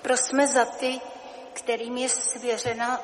Prosme za ty, kterým je svěřena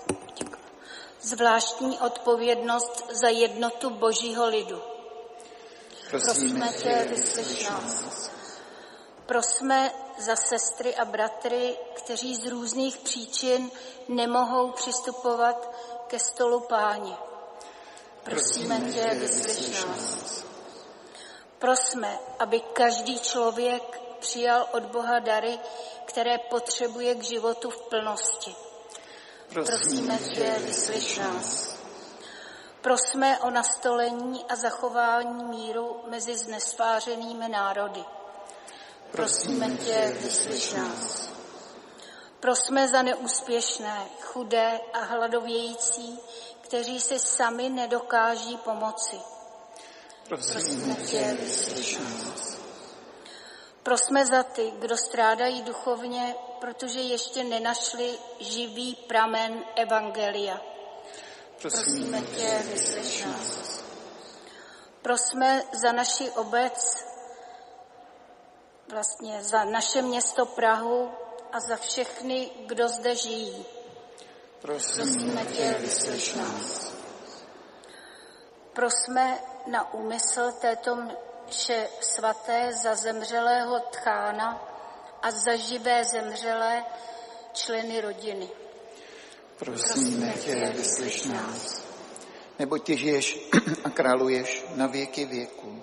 zvláštní odpovědnost za jednotu Božího lidu. Prosme tě, vyslyš nás. Prosme za sestry a bratry, kteří z různých příčin nemohou přistupovat ke stolu Páně. Prosíme tě, vyslyš nás. Prosme, aby každý člověk přijal od Boha dary, které potřebuje k životu v plnosti. Prosíme tě, vyslyš nás. Prosme o nastolení a zachování míru mezi znesvářenými národy. Prosíme tě, vyslyš nás. Prosme za neúspěšné, chudé a hladovějící, kteří si sami nedokáží pomoci. Prosíme tě, vyslyš nás. Prosme za ty, kdo strádají duchovně, protože ještě nenašli živý pramen evangelia. Prosíme tě, vyslyš nás. Prosme za naši obec, vlastně za naše město Prahu a za všechny, kdo zde žijí. Prosíme tě, vyslyš nás. Prosme na úmysl této mše svaté za zemřelého tchána a za živé zemřelé členy rodiny. Prosíme tě, vyslyš nás. Neboť ty žiješ a králuješ na věky věků.